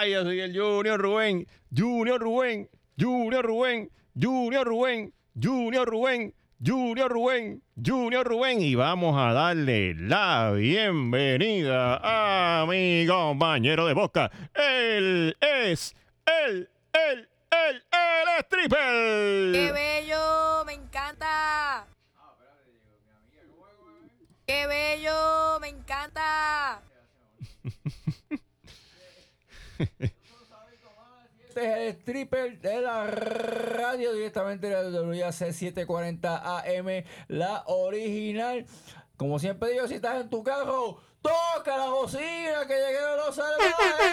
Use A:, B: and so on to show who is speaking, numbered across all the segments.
A: Ay, yo soy el Junior Rubén. Junior Rubén. Junior Rubén. Junior Rubén. Junior Rubén. Junior Rubén. Junior Rubén. Y vamos a darle la bienvenida a mi compañero de boca. Él es el stripper.
B: ¡Qué bello! ¡Me encanta! ¡Qué bello! ¡Me encanta!
C: Este es el stripper de la radio directamente de la WC 740 AM, la original. Como siempre digo, si estás en tu carro, toca la bocina que llegaron los salvajes.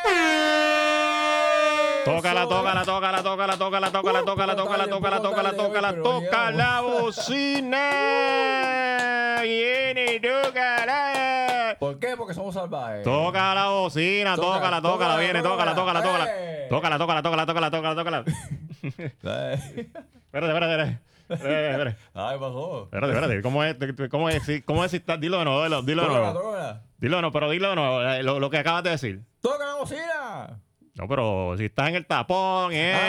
A: Tócala, tócala, tócala, tócala, tócala, tócala, tócala, tócala, tócala, tócala, tócala, toca la bocina. Viene, tócala.
C: ¿Por qué? Porque somos salvajes.
A: Toca la bocina, tócala, tócala, viene, tócala, tócala, tócala. Tócala, tócala, tócala, tócala, tócala, tócala. Espérate.
C: Ay, pasó.
A: Espérate. ¿Cómo es? Dilo de nuevo, dilo de nuevo.
C: Tócala.
A: Dilo de nuevo, pero dilo de nuevo, lo que acabas de decir.
C: ¡Toca la bocina!
A: No, pero si estás en el tapón,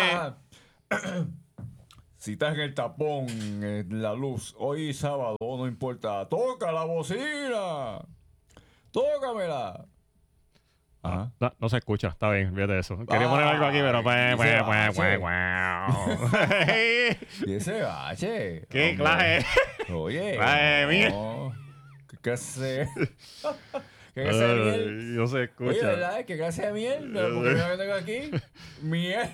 C: Si estás en el tapón, en la luz, hoy sábado, no importa. ¡Toca la bocina! ¡Tócamela! Ajá.
A: No se escucha, está bien, fíjate de eso. Quería poner algo aquí, pero
C: Y ese bache.
A: ¿Qué
C: hombre.
A: clase?
C: Oye.
A: Ay, mira.
C: No. ¿Qué clase? ¿Qué clase de miel?
A: No se
C: Oye,
A: escucha.
C: ¿verdad? ¿Qué clase de miel? Porque mira que tengo aquí. Miel.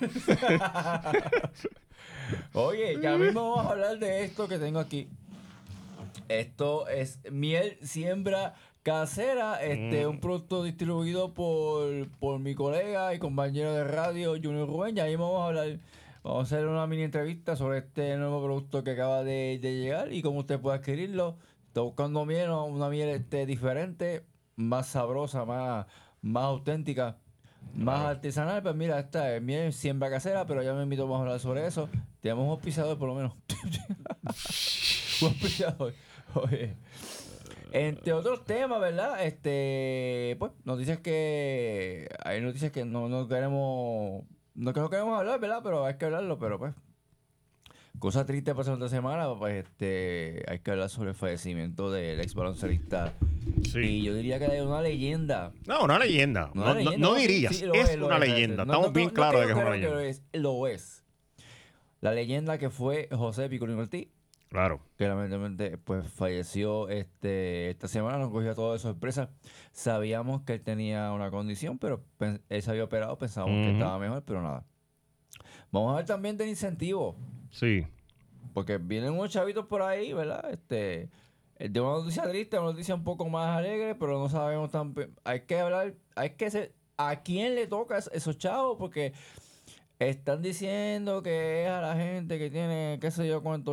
C: Oye, ya mismo vamos a hablar de esto que tengo aquí. Esto es miel siembra casera, un producto distribuido por mi colega y compañero de radio Junior Rubén. Ya mismo vamos a hacer una mini entrevista sobre este nuevo producto que acaba de llegar y cómo usted puede adquirirlo. Está buscando miel, una miel diferente, más sabrosa, más auténtica, más artesanal. Pues mira, esta es miel siembra casera, pero ya me invito a hablar sobre eso. Tenemos un auspiciador por lo menos. Un auspiciador. Oye. Entre otros temas, ¿verdad? Pues, hay noticias que no queremos hablar, ¿verdad? Pero hay que hablarlo, pero pues. Cosa triste pasó esta semana, pues hay que hablar sobre el fallecimiento del ex baloncelista.
A: Sí.
C: Y yo diría que es una leyenda.
A: No, una leyenda. No dirías,
C: sí,
A: es una leyenda. Estamos bien claros de que es una leyenda.
C: Lo es. La leyenda que fue José Picolín Ortiz.
A: Claro.
C: Que lamentablemente pues falleció esta semana, nos cogió todo de sorpresa. Sabíamos que él tenía una condición, pero él se había operado, pensábamos que estaba mejor, pero nada. Vamos a ver también del incentivo,
A: Sí.
C: porque vienen unos chavitos por ahí, ¿verdad? De una noticia triste, una noticia un poco más alegre, pero no sabemos tan... Hay que hablar, a quién le toca esos chavos, porque... Están diciendo que es a la gente que tiene, qué sé yo, cuánto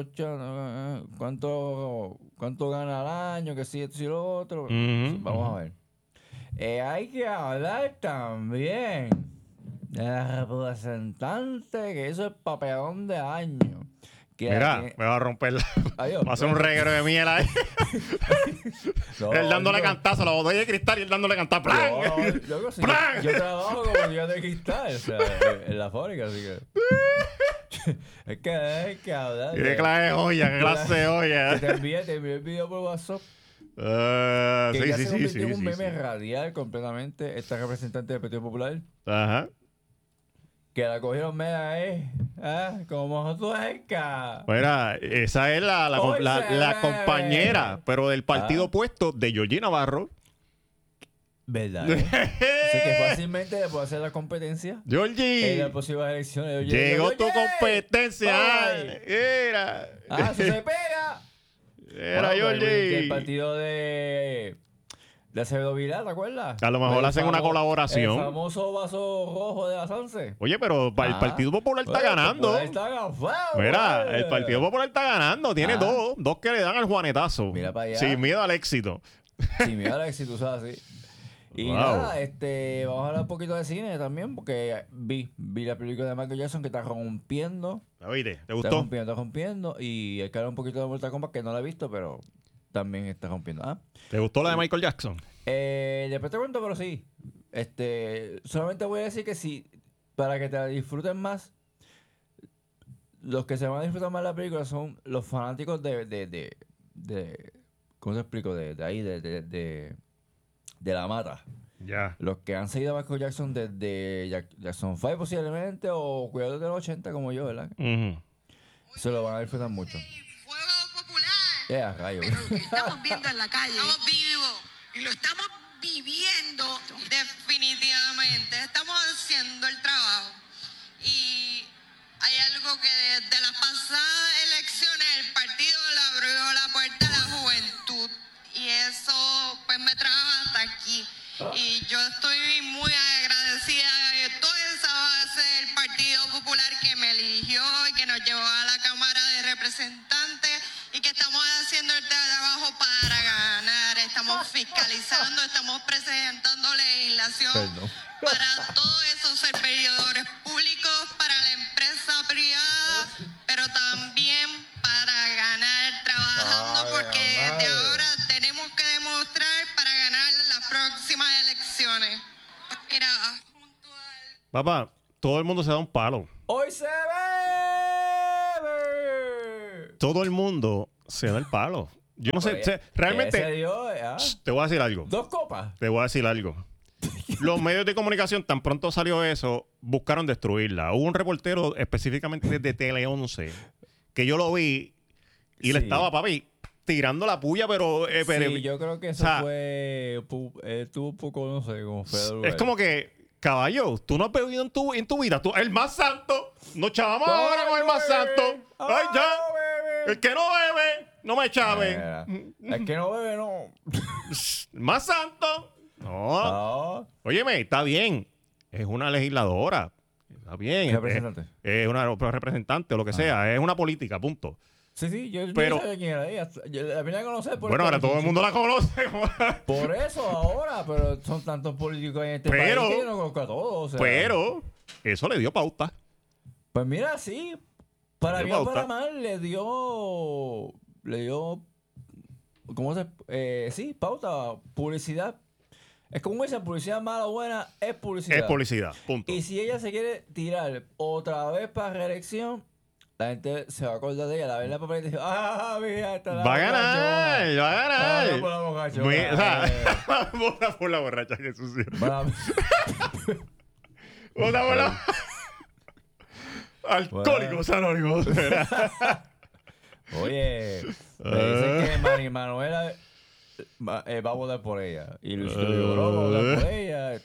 C: gana al año, que si esto y lo otro. Vamos a ver. Hay que hablar también de la representante que hizo el papelón de año.
A: Mira, me va a romper
C: Adiós.
A: Va a hacer un reguero de miel ahí.
C: No,
A: Él dándole
C: yo-
A: cantazo a la botella de cristal y él dándole cantazo. ¡Plan!
C: Yo,
A: ¡Plan!
C: yo trabajo como día de cristal, o sea, en la fábrica, así que... es que hay que hablar.
A: ¿Qué clase de olla? ¿Qué clase de olla?
C: Te envié el video por WhatsApp. Que ya se convirtió en un meme radial completamente. Esta representante del Partido Popular.
A: Ajá.
C: Que la cogieron media como tuerca.
A: Mira, esa es
C: Hoy se
A: la
C: ve.
A: compañera, pero del partido opuesto de Georgie Navarro.
C: ¿Verdad? Así que fácilmente le puedo hacer la competencia en
A: Georgie,
C: las próximas elecciones.
A: llegó tu
C: Oye,
A: competencia.
C: bye.
A: Era.
C: Eso se pega.
A: Era
C: Bueno, el
A: Georgie.
C: partido de Acevedo Vilá, ¿te acuerdas?
A: A lo mejor hacen una colaboración.
C: El famoso vaso rojo de la Sanse.
A: Oye, pero el Partido Popular está ganando.
C: Está gafado,
A: Mira,
C: vale.
A: el Partido Popular está ganando. Tiene dos que le dan al juanetazo.
C: Mira para allá.
A: Sin miedo al éxito.
C: Sí, mira la exitosa así. Y
A: Wow.
C: nada, vamos a hablar un poquito de cine también, porque vi la película de Michael Jackson que está rompiendo.
A: ¿Oíste? ¿Te
C: Está
A: gustó?
C: rompiendo. Y hay que hablar un poquito de Mortal Kombat, que no la he visto, pero también está rompiendo.
A: ¿Te gustó la de Michael Jackson?
C: Después te cuento, pero sí. Solamente voy a decir que si, para que te la disfruten más, los que se van a disfrutar más la película son los fanáticos de ¿cómo te explico? De ahí, de la mata.
A: Ya.
C: Los que han seguido a Michael Jackson desde Jackson 5 posiblemente, o cuidado de los 80 como yo, ¿verdad?
A: Ujú.
C: Se lo van a disfrutar mucho.
D: Fuego popular.
C: Rayo.
D: Pero lo que estamos viendo en la calle. Estamos vivos y lo estamos viviendo definitivamente. Estamos haciendo el trabajo. Y hay algo que desde las pasadas elecciones el partido le abrió la puerta a la juventud. Y eso pues me trajo hasta aquí. Y yo estoy muy agradecida de toda esa base del Partido Popular que me eligió y que nos llevó a la Cámara de Representantes y que estamos haciendo el trabajo para ganar. Estamos fiscalizando, estamos presentando legislación para todos esos servidores públicos, para la empresa privada, pero también para ganar trabajando, porque desde ahora tenemos que demostrar para ganar las próximas elecciones. Mira, junto al...
A: Papá, todo el mundo se da un palo.
C: ¡Hoy se bebe!
A: Todo el mundo se da el palo. Yo no sé,
C: Oye,
A: realmente...
C: ese dio,
A: Te voy a decir algo.
C: 2 copas.
A: Te voy a decir algo. Los medios de comunicación, tan pronto salió eso, buscaron destruirla. Hubo un reportero específicamente desde Tele 11 que yo lo vi y le
C: Sí.
A: estaba, papi, tirando la puya, pero...
C: Sí, yo creo que eso
A: o sea,
C: estuvo un poco, no sé, como feo.
A: es como que, caballo, tú no has bebido en tu vida. Tú, el más santo. Nos chavamos ahora con el más santo. Ay, ya. El que no bebe, no me chave.
C: El que no bebe, no.
A: El más santo. No.
C: No.
A: Óyeme, está bien. Es una legisladora. Está bien.
C: Representante.
A: Es una representante o lo que sea. Es una política, punto.
C: Sí, yo
A: Pero-
C: no sabía quién era ella. La vine a conocer por
A: Bueno, ahora
C: esta
A: todo el mundo la conoce.
C: Por eso ahora, pero son tantos políticos en este
A: Pero-
C: país que yo no conozco a todos. O sea,
A: Pero eso le dio pauta.
C: Pues mira, sí. Para
A: Le
C: bien o
A: pauta.
C: para mal, le dio. ¿Cómo se? Sí, pauta, publicidad. Es como esa publicidad mala o buena, es publicidad.
A: Es publicidad, punto.
C: Y si ella se quiere tirar otra vez para reelección, la gente se va a acordar de ella. La ve en la papeleta y dice, mira, esta es la
A: Va a ganar,
C: borrachona.
A: va a ganar.
C: Vota por la borrachona.
A: O sea, vota por la borracha, que sucio. Vota por la... Alcohólicos Anónimos.
C: Oye, me dicen que Mari Manuela va a votar por ella. Y Luisito Vigoró va a votar por ella.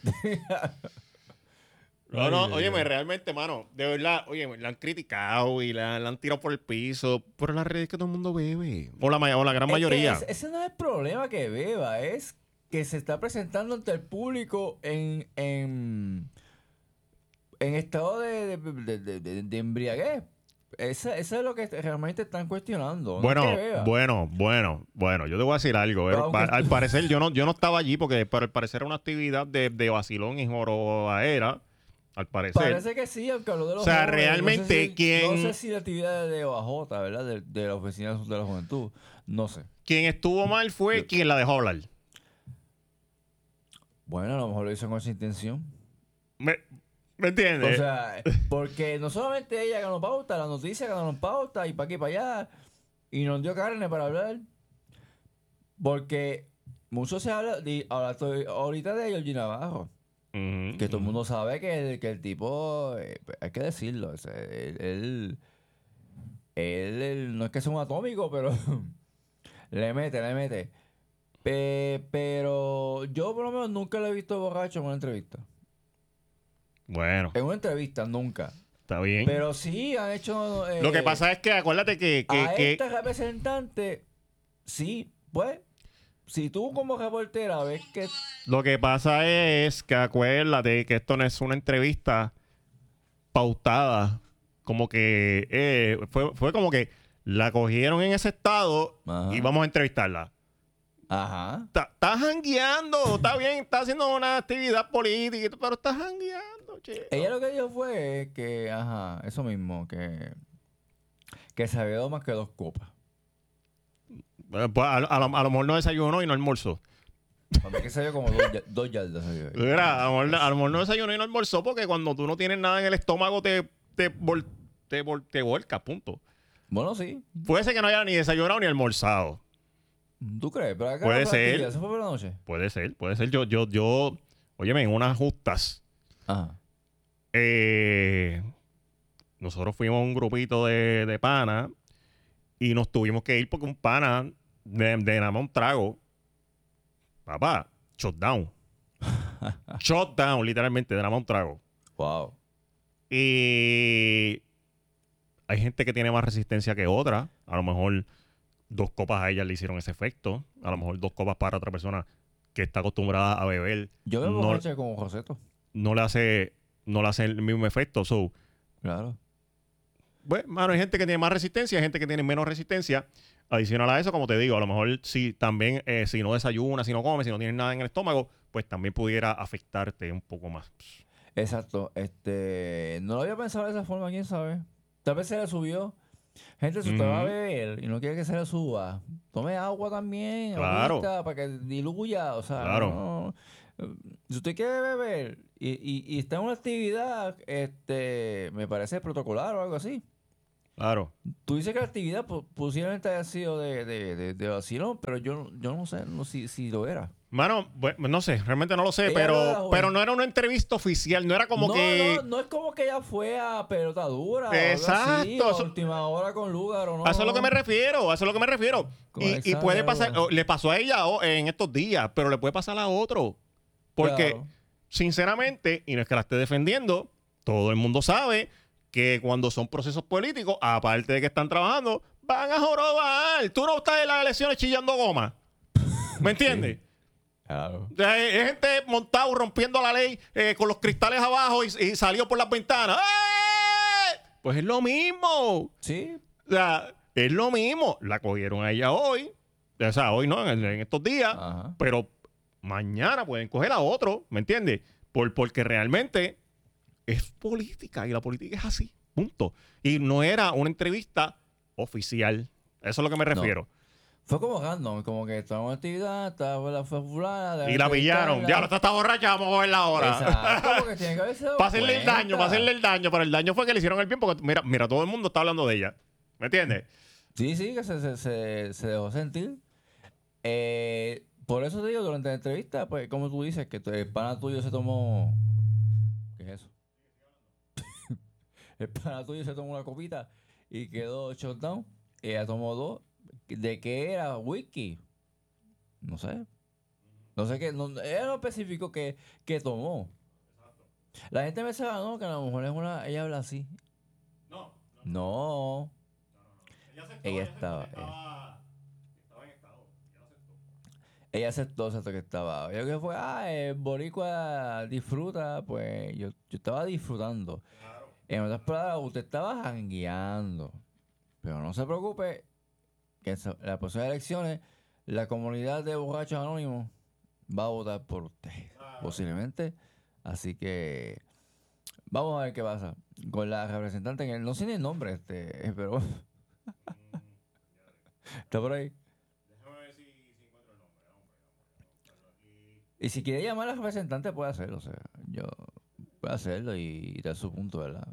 A: No, óyeme, realmente, mano, de verdad, óyeme, la han criticado y la han tirado por el piso, pero la realidad es que todo el mundo bebe. O la gran mayoría.
C: Ese no es el problema que beba, es que se está presentando ante el público en estado de embriaguez. Eso es lo que realmente están cuestionando. No
A: Bueno,
C: es que beba.
A: bueno, yo te voy a decir algo.
C: Aunque
A: Al parecer, yo no estaba allí porque al parecer era una actividad de vacilón y jorobaera. Al parecer.
C: Parece que sí, aunque habló de los
A: O sea,
C: jóvenes.
A: realmente,
C: no sé si,
A: ¿quién-
C: No sé si la actividad de OAJ, ¿verdad? De la Oficina de la Juventud. No sé.
A: Quien estuvo mal fue quien la dejó hablar.
C: Bueno, a lo mejor lo hizo con esa intención.
A: ¿Me entiendes?
C: O sea, porque no solamente ella ganó pauta, la noticia ganó pauta y para aquí y para allá. Y nos dio carne para hablar. Porque mucho se habla, ahorita de Georgie Navarro.
A: Ujú,
C: Que todo el mundo sabe que el tipo, hay que decirlo, o sea, él no es que sea un atómico, pero le mete. Pero yo por lo menos nunca lo he visto borracho en una entrevista.
A: Bueno,
C: En una entrevista, nunca.
A: está bien.
C: Pero sí han hecho...
A: Lo que pasa es que acuérdate que
C: a este representante, sí, pues, si tú como reportera ves que...
A: lo que pasa es que acuérdate que esto no es una entrevista pautada. Como que fue como que la cogieron en ese estado
C: Ajá.
A: y vamos a entrevistarla.
C: Ajá.
A: Está jangueando, está bien, está haciendo una actividad política, pero está jangueando, che.
C: Ella lo que dijo fue que, eso mismo, que se había dado más que 2 copas.
A: Pues a lo mejor no desayunó y no almorzó.
C: Para mí que se vio como 2 yardas.
A: Mira, a lo mejor no desayunó y no almorzó porque cuando tú no tienes nada en el estómago te volcas, punto.
C: Bueno, sí.
A: Puede ser que no haya ni desayunado ni almorzado.
C: ¿Tú crees? Pero acá
A: Puede
C: la
A: ser.
C: actividad, ¿eso fue por la noche?
A: Puede ser. Óyeme, en unas justas,
C: Ajá.
A: nosotros fuimos un grupito de pana y nos tuvimos que ir porque un pana de nada más un trago, papá, shutdown. Shutdown, literalmente, de nada más un trago.
C: Wow.
A: Y hay gente que tiene más resistencia que otra. A lo mejor 2 copas a ella le hicieron ese efecto. A lo mejor 2 copas para otra persona que está acostumbrada a beber.
C: Yo bebo
A: no,
C: leche como Joseto.
A: no le hace el mismo efecto. So,
C: Claro.
A: bueno, mano, hay gente que tiene más resistencia, hay gente que tiene menos resistencia. Adicional a eso, como te digo, a lo mejor si también, si no desayunas, si no comes, si no tienes nada en el estómago, pues también pudiera afectarte un poco más.
C: Exacto. No lo había pensado de esa forma, quién sabe. Tal vez se le subió. Gente, si usted va a beber y no quiere que se le suba, tome agua también,
A: Claro.
C: agüita, para que diluya. O sea,
A: Claro.
C: no. Si usted quiere beber y está en una actividad, me parece protocolar o algo así.
A: Claro.
C: Tú dices que la actividad posiblemente haya sido de vacilón, pero yo no sé si lo era.
A: Mano, bueno, no sé, realmente no lo sé,
C: Ella no era
A: pero no era una entrevista oficial, no era como que...
C: No es como que ella fue a pelota dura.
A: Exacto,
C: O algo así, o a
A: eso-
C: última hora con lugar o no.
A: A eso es lo que me refiero, a eso es lo que me refiero.
C: Con
A: Y
C: Alexander,
A: puede pasar,
C: bueno.
A: le pasó a ella en estos días, pero le puede pasar a otro. Porque,
C: Claro.
A: sinceramente, y no es que la esté defendiendo, todo el mundo sabe que cuando son procesos políticos, aparte de que están trabajando, van a jorobar. Tú no estás en las elecciones chillando goma. ¿Me entiendes?
C: Claro.
A: O sea, es gente montado rompiendo la ley con los cristales abajo y salió por las ventanas. ¡Eh! Pues es lo mismo.
C: Sí.
A: O sea, es lo mismo. La cogieron a ella hoy. O sea, hoy no, en estos días.
C: Ajá.
A: Pero mañana pueden coger a otro. ¿Me entiendes? Porque realmente es política y la política es así. Punto. Y no era una entrevista oficial. Eso es lo que me refiero.
C: Fue como random, como que estaba en una actividad, fue fulana.
A: Y la pillaron. Ya, esta está borracha, vamos a verla ahora.
C: Exacto, porque tiene que haberse dado
A: Para hacerle el daño,
C: cuenta.
A: para hacerle el daño. Pero el daño fue que le hicieron el bien porque, mira, todo el mundo está hablando de ella. ¿Me entiendes?
C: Sí, que se dejó sentir. Por eso te digo, durante la entrevista, pues, como tú dices, que el pana tuyo se tomó... ¿Qué es eso? El pana tuyo se tomó una copita y quedó shutdown. Ella tomó 2. ¿De qué era? ¿Whisky? No sé. No sé qué. Ella no especificó qué tomó. La gente me sabe, ¿no? Que a lo mejor es una... Ella habla así. No. Ella estaba... Ella aceptó que estaba. Yo que fue, el boricua disfruta, pues yo estaba disfrutando. En otras palabras, usted estaba jangueando. Pero no se preocupe, que en las próximas elecciones, la comunidad de borrachos anónimos va a votar por usted, posiblemente. Así que vamos a ver qué pasa con la representante, que no sé ni el nombre, pero está por ahí. Y si quiere llamar a la representante, puede hacerlo. O sea, yo puedo hacerlo y dar su punto, ¿verdad?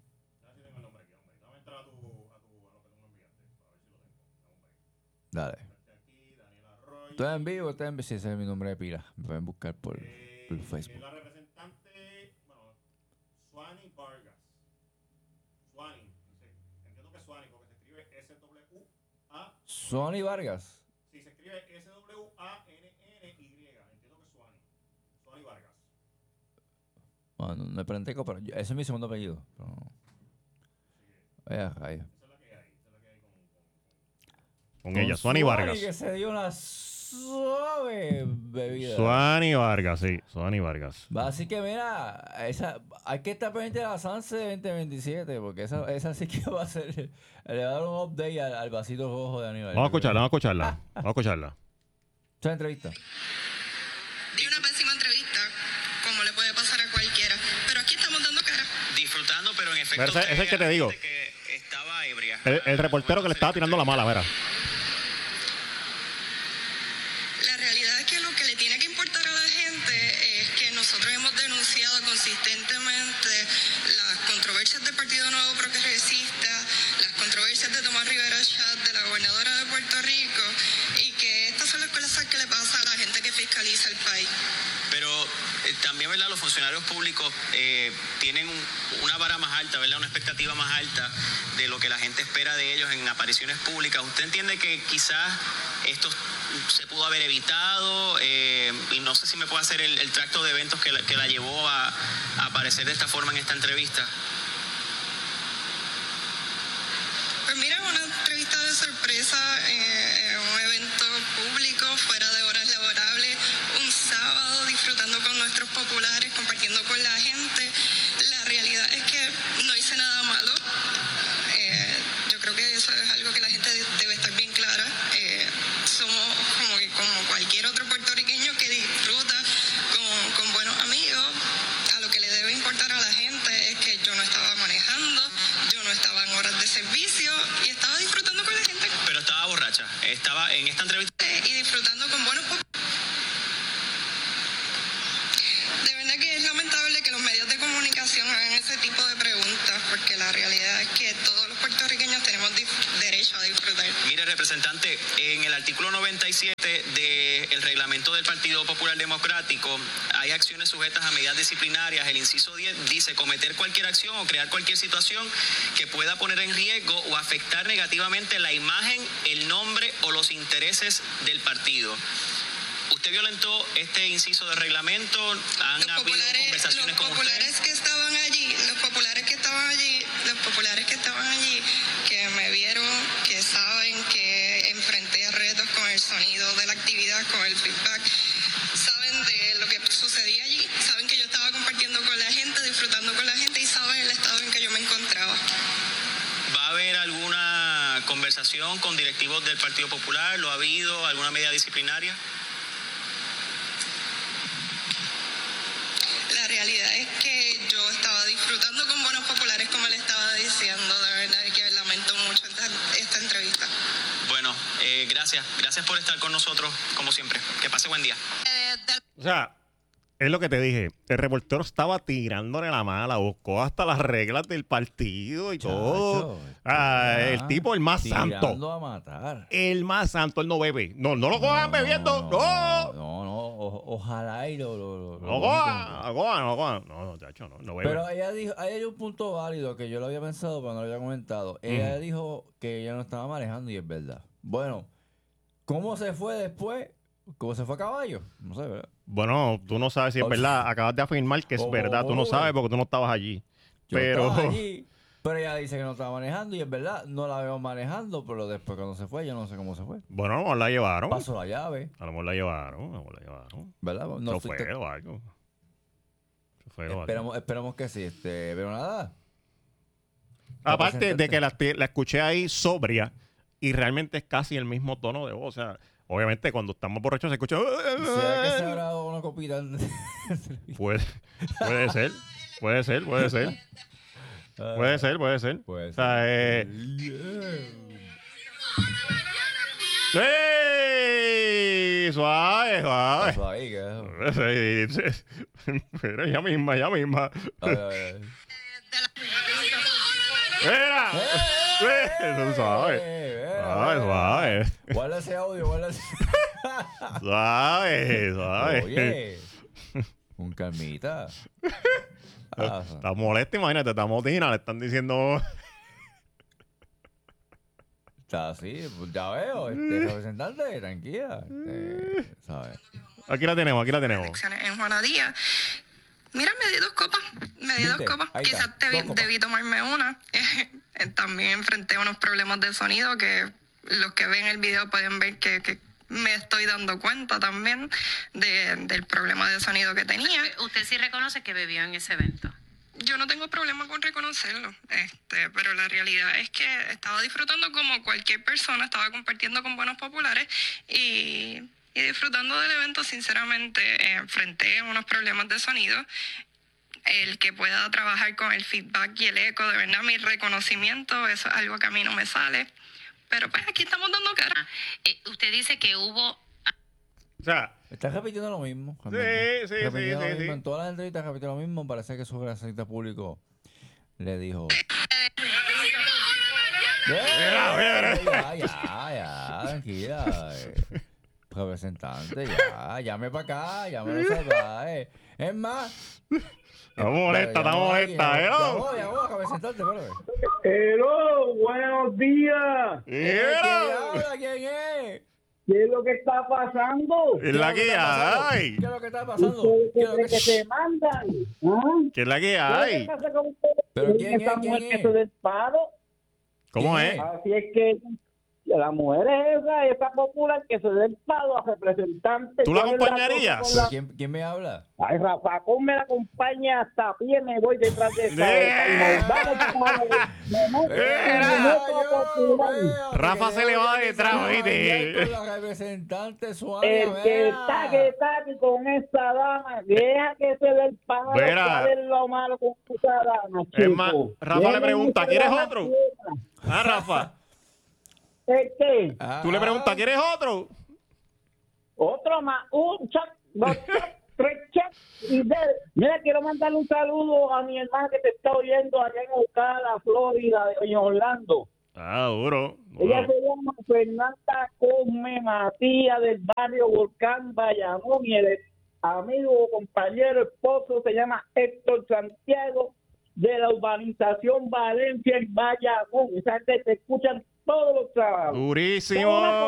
C: Dale. ¿Tú estás en vivo? ¿Estás en vivo? Sí, ese es mi nombre de pila. Me pueden buscar por Facebook.
A: La representante, bueno, Suani Vargas. Suani, entiendo que es Suani, porque se escribe S-W-A.
C: Suani Vargas.
A: Sí, se escribe S-W-A-N-N-Y. Entiendo que es Suani. Suani Vargas.
C: Bueno, no me parenteco, pero ese es mi segundo apellido. Pero... Ahí.
A: Con ella, Suani Vargas.
C: que se dio una suave bebida.
A: Suani Vargas, sí, Suani Vargas.
C: Así que mira, hay que estar pendiente de la Sanse 2027, porque esa sí que va a ser, le va a dar un update al vasito rojo de Aníbal.
A: Vamos a escucharla.
C: Esa entrevista.
D: Di una pésima entrevista, como le puede pasar a cualquiera. Pero aquí estamos dando cara.
E: Disfrutando, pero en efecto...
A: Pero ese es el que te digo.
E: Que estaba ebria.
A: El reportero que le estaba tirando la mala, verá.
D: La realidad es que lo que le tiene que consistentemente las controversias del Partido Nuevo Progresista, las controversias de Tomás Rivera Chat, de la gobernadora de Puerto Rico, y que estas son las cosas que le pasa a la gente que fiscaliza el país.
E: Pero también, ¿verdad? Los funcionarios públicos tienen una vara más alta, ¿verdad? Una expectativa más alta de lo que la gente espera de ellos en apariciones públicas. ¿Usted entiende que quizás esto se pudo haber evitado? Y no sé si me puede hacer el tracto de eventos que la llevó a aparecer de esta forma en esta entrevista.
D: Pues mira, una entrevista de sorpresa, un evento público fuera de horas laborables, un sábado disfrutando con nuestros populares, compartiendo con la gente. La realidad es que no hice nada malo. Yo creo que eso es algo que la gente debe estar bien clara. Somos como cualquier otro puertorriqueño que disfruta con buenos amigos. A lo que le debe importar a la gente es que yo no estaba manejando, yo no estaba en horas de servicio y estaba disfrutando con la gente.
E: Pero estaba borracha. Estaba en esta entrevista.
D: Y disfrutando con buenos De verdad que es lamentable que los medios de comunicación hagan ese tipo de preguntas, porque la realidad es que todos los puertorriqueños tenemos derecho a disfrutar.
E: Mire, representante, en el artículo 97 del reglamento del Partido Popular Democrático hay acciones sujetas a medidas disciplinarias. El inciso 10 dice cometer cualquier acción o crear cualquier situación que pueda poner en riesgo o afectar negativamente la imagen, el nombre o los intereses del partido. ¿Usted violentó este inciso de reglamento? ¿Han habido conversaciones con usted?
D: Los populares que estaban allí, que me vieron, que saben que enfrenté retos con el sonido de la actividad, con el feedback, saben de lo que sucedía allí, saben que yo estaba compartiendo con la gente, disfrutando con la gente y saben el estado en que yo me encontraba.
E: ¿Va a haber alguna conversación con directivos del Partido Popular? ¿Lo ha habido? ¿Alguna medida disciplinaria?
D: La realidad es que yo estaba disfrutando con buenos populares, como le estaba diciendo. De verdad que lamento mucho esta entrevista.
E: Bueno, gracias. Gracias por estar con nosotros, como siempre. Que pase buen día.
A: O sea, es lo que te dije. El reportero estaba tirándole la mala, buscó hasta las reglas del partido y todo. El tipo, el más santo.
C: Tirando a matar.
A: El más santo, él no bebe. No lo cojan bebiendo. No.
C: Ojalá y lo
A: No cojan. No, chacho, no bebe.
C: Pero ella dijo, ahí hay un punto válido que yo lo había pensado, pero no lo había comentado. Ella dijo que ella no estaba manejando y es verdad. Bueno, ¿cómo se fue después? ¿Cómo se fue a caballo? No sé, ¿verdad?
A: Bueno, tú no sabes si es verdad. Acabas de afirmar que es verdad. Tú no sabes porque tú no estabas allí.
C: Yo estaba allí, pero ella dice que no estaba manejando y es verdad, no la veo manejando, pero después cuando se fue, yo no sé cómo se fue.
A: Bueno, a lo mejor la llevaron.
C: Pasó la llave.
A: A lo mejor la llevaron.
C: ¿Verdad?
A: No fue o algo.
C: Esperemos que sí, pero nada.
A: Aparte de que la escuché ahí sobria y realmente es casi el mismo tono de voz. O sea, obviamente cuando estamos borrachos se escucha.
C: ¿Será que se habrá dado una copita?
A: Puede ser. Puede ser.
C: Puede
A: O sea, ¡ey! Suave.
C: Ahí, ¿qué?
A: Pero ella misma. ¡Mira! Eso suave.
C: Guarda ese audio,
A: Suave.
C: Oye, con calmita.
A: Está molesta, imagínate, está motina, le están diciendo.
C: Está así, pues ya veo, representante, tranquila. ¿Sabes?
A: Aquí la tenemos.
D: Elecciones en Juana Díaz. Mira, me di 2 copas. Quizás debí tomarme una. También enfrenté unos problemas de sonido que los que ven el video pueden ver que me estoy dando cuenta también del problema de sonido que tenía.
F: ¿Usted sí reconoce que bebió en ese evento?
D: Yo no tengo problema con reconocerlo, pero la realidad es que estaba disfrutando como cualquier persona, estaba compartiendo con buenos populares y disfrutando del evento. Sinceramente, enfrenté unos problemas de sonido. El que pueda trabajar con el feedback y el eco, de verdad, mi reconocimiento, eso es algo que a mí no me sale. Pero pues aquí estamos dando cara.
F: Usted dice que hubo...
A: O sea,
C: Estás repitiendo lo mismo.
A: Sí.
C: Repitiendo lo mismo. En todas las entrevistas repite lo mismo. Parece que su representante público le dijo... Ya, tranquila. Representante, ya, llame para acá, llame a salvaje. Es más...
A: Está molesta,
C: Llamó, representante, espérame.
G: Hello, buenos días.
C: ¿Quién habla? ¿Quién es?
G: ¿Qué es lo que está pasando?
A: ¿Qué es la que hay?
C: ¿Qué es lo que está pasando?
G: ¿Ustedes que se mandan? ¿Ah?
A: ¿Qué es la que
G: ¿Qué
A: hay?
G: pasa con ustedes?
C: ¿Pero quién
G: Esa
C: es?
G: mujer
C: ¿Quién
G: que
C: es?
G: se desparo.
A: ¿Cómo
C: ¿Quién
A: es?
C: es?
G: Así es que la mujer es esa popular que se dé el palo a representante.
A: ¿Tú la
G: ¿Cuál es
A: acompañarías?
G: cosa con la-
C: ¿Quién me habla?
G: Ay, Rafa, ¿cómo me la acompaña hasta a pie? Me voy detrás de esa. Y nos vamos para
A: Rafa se le va detrás, ¿viste?
C: Con la representante suave.
G: el que está aquí con esa dama, deja que se dé el palo.
A: Mira.
G: ¿Cuál es lo malo con esa dama,
A: Es
G: chico?
A: más, Rafa le
G: Déjenme
A: pregunta,
G: esa
A: ¿quieres
G: dama
A: otro?
G: quieta.
A: Ah, Rafa.
G: ¿Qué?
A: Tú le preguntas, ¿quieres otro?
G: Otro más, un chat, dos chats, tres chats. Y mira, quiero mandarle un saludo a mi hermana que te está oyendo allá en Ocala, Florida, en Orlando.
A: Ah, duro.
G: Ella se llama Fernanda Cosme Matías del barrio Volcán Bayamón y el amigo, compañero, esposo se llama Héctor Santiago de la urbanización Valencia en Bayamón. Esa gente te escuchan todos los trabajos.
A: Durísimo.